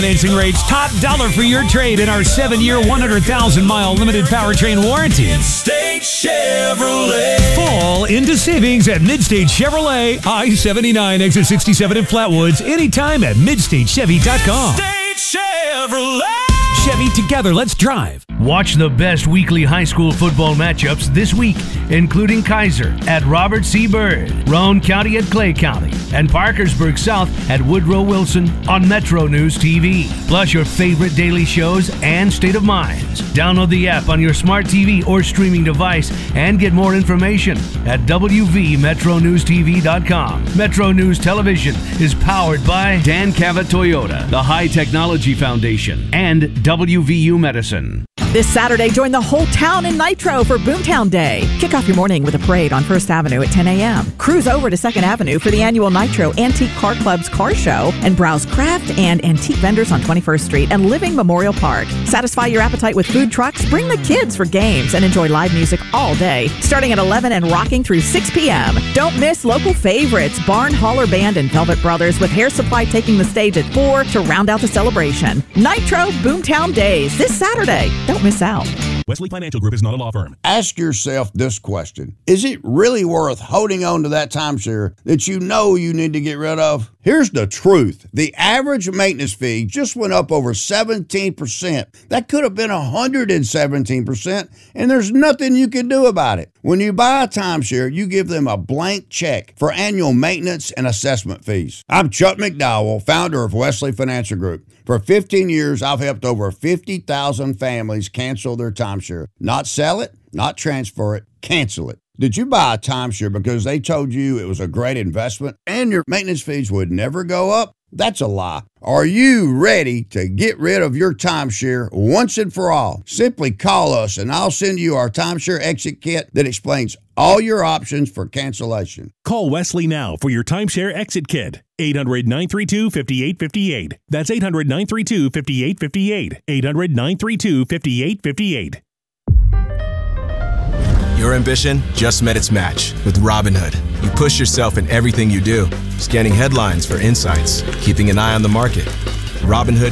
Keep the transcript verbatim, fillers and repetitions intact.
financing rates, top dollar for your trade in our seven-year, one hundred thousand mile limited powertrain warranty. Midstate Chevrolet. Fall into savings at Midstate Chevrolet, I seventy-nine, exit sixty-seven in Flatwoods. Anytime at midstate chevy dot com. Midstate Chevrolet. Chevy, together, let's drive. Watch the best weekly high school football matchups this week, including Kaiser at Robert C. Byrd, Roane County at Clay County, and Parkersburg South at Woodrow Wilson on Metro News T V. Plus your favorite daily shows and State of Minds. Download the app on your smart T V or streaming device and get more information at w v metro news t v dot com. Metro News Television is powered by Dan Cavett Toyota, the High Technology Foundation, and W V U Medicine. This Saturday, join the whole town in Nitro for Boomtown Day. Kick off your morning with a parade on First Avenue at ten a.m. Cruise over to Second Avenue for the annual Nitro Antique Car Club's car show and browse craft and antique vendors on twenty-first Street and Living Memorial Park. Satisfy your appetite with food trucks, bring the kids for games, and enjoy live music all day, starting at eleven and rocking through six p.m. Don't miss local favorites, Barn Holler Band and Velvet Brothers, with Hair Supply taking the stage at four to round out the celebration. Nitro Boomtown Days this Saturday. Don't miss out. Wesley Financial Group is not a law firm. Ask yourself this question. Is it really worth holding on to that timeshare that you know you need to get rid of? Here's the truth. The average maintenance fee just went up over seventeen percent. That could have been one hundred seventeen percent, and there's nothing you can do about it. When you buy a timeshare, you give them a blank check for annual maintenance and assessment fees. I'm Chuck McDowell, founder of Wesley Financial Group. For fifteen years, I've helped over fifty thousand families cancel their timeshare. Not sell it, not transfer it, cancel it. Did you buy a timeshare because they told you it was a great investment and your maintenance fees would never go up? That's a lie. Are you ready to get rid of your timeshare once and for all? Simply call us and I'll send you our timeshare exit kit that explains all your options for cancellation. Call Wesley now for your timeshare exit kit. eight hundred, nine three two, five eight five eight. That's eight hundred, nine three two, five eight five eight. eight hundred, nine three two, five eight five eight. Your ambition just met its match with Robinhood. You push yourself in everything you do, scanning headlines for insights, keeping an eye on the market. Robinhood